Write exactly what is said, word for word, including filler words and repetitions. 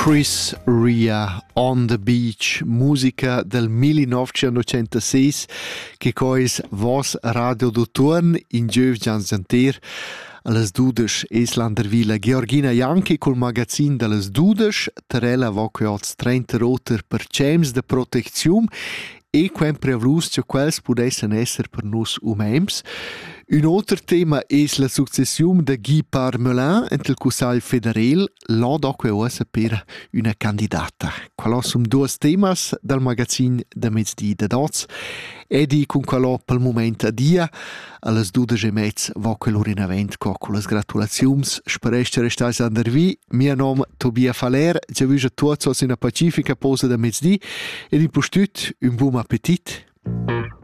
Chris Rea, On the Beach, musica del millenovecentocentasei che cois vos radio do turn in Gjöv Gianzanter alles dudes Eslander Villa Georgina Janki col magazin dallas dudes Terella vocoz trenta roter per James de protezium e quem prevlus che quels pudessen esser per nus umems. Un altro tema es la successiun de Guy Parmelin entel Cussagl Federel, là doque ossa per una candidata. Qualo sum duas temas dal magazin de mezzdi de doz. Edi cun qualo pel moment a dia, allas dudes e mezz voque lor in avent co con las gratulaziums. Spereste restais andervi. Mia nom Tobia Faler, già vüja tuots os in a pacifica posa de mezzdi ed in postüt un buon appetit.